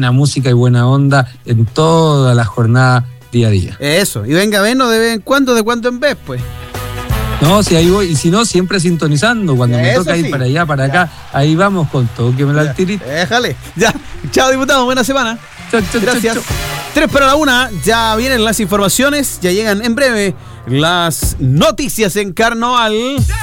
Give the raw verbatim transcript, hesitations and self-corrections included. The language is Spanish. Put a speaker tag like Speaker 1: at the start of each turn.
Speaker 1: buena música y buena onda en toda la jornada día a día.
Speaker 2: Eso, y venga a vernos de vez en cuando, de cuando en vez, pues.
Speaker 1: No, si ahí voy, y si no, siempre sintonizando. Cuando me
Speaker 2: Eso
Speaker 1: toca ir
Speaker 2: sí.
Speaker 1: para allá, para
Speaker 2: Ya.
Speaker 1: acá, ahí vamos con todo, que me la al tirito.
Speaker 2: Déjale. Ya. Chao, diputado. Buena semana.
Speaker 1: Chau, chau,
Speaker 2: Gracias.
Speaker 1: chau, chau.
Speaker 2: Tres para la una. Ya vienen las informaciones. Ya llegan en breve las noticias en Carnaval.